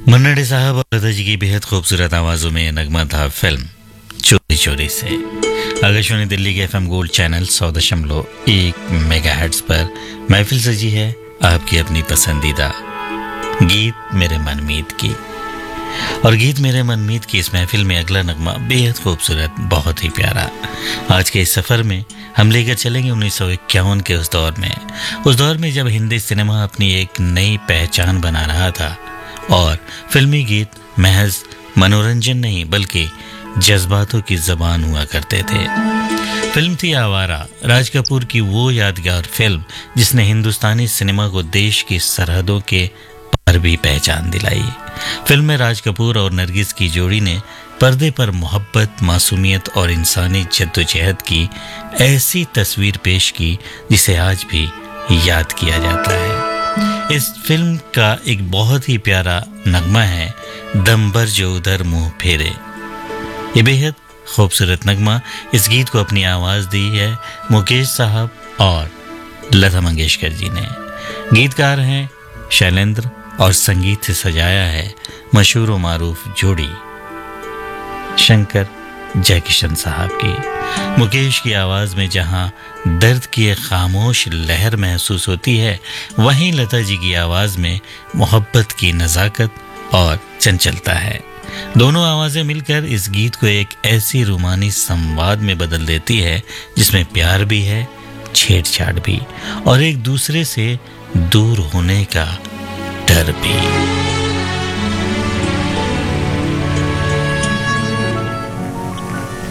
मन्ना day साहब और लता जी की बेहद खूबसूरत आवाज़ों में नगमा था फिल्म चोरी चोरी से। आकाशवाणी दिल्ली के एफएम गोल्ड चैनल 100.1 मेगाहर्ट्ज़ पर महफिल सजी है आपकी अपनी पसंदीदा गीत मेरे मनमीत की। और गीत मेरे मनमीत की इस महफिल में अगला नगमा बेहद खूबसूरत, बहुत ही प्यारा। आज के इस सफ़र में हम लेकर चलेंगे 1951 के उस दौर में जब हिंदी सिनेमा अपनी एक नई पहचान बना रहा था और फिल्मी गीत महज मनोरंजन नहीं बल्कि जज्बातों की ज़बान हुआ करते थे। फिल्म थी आवारा, राज कपूर की वो यादगार फिल्म जिसने हिंदुस्तानी सिनेमा को देश की सरहदों के पार भी पहचान दिलाई। फिल्म में राज कपूर और नरगिस की जोड़ी ने पर्दे पर मोहब्बत, मासूमियत और इंसानी जद्दोजहद की ऐसी तस्वीर पेश की जिसे आज भी याद किया जाता है। इस फिल्म का एक बहुत ही प्यारा नगमा है, दम भर जो उधर मुंह फेरे। ये बेहद खूबसूरत नगमा, इस गीत को अपनी आवाज़ दी है मुकेश साहब और लता मंगेशकर जी ने। गीतकार हैं शैलेंद्र और संगीत से सजाया है मशहूर व मारूफ जोड़ी शंकर जयकिशन साहब की। मुकेश की आवाज़ में जहां दर्द की एक खामोश लहर महसूस होती है, वहीं लता जी की आवाज़ में मोहब्बत की नज़ाकत और चंचलता है। दोनों आवाज़ें मिलकर इस गीत को एक ऐसी रूमानी संवाद में बदल देती है जिसमें प्यार भी है, छेड़छाड़ भी और एक दूसरे से दूर होने का डर भी।